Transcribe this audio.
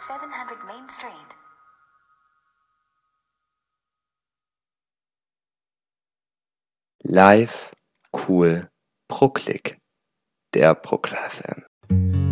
700 Main Street. Live, cool, Brucklig, der Bruckler FM.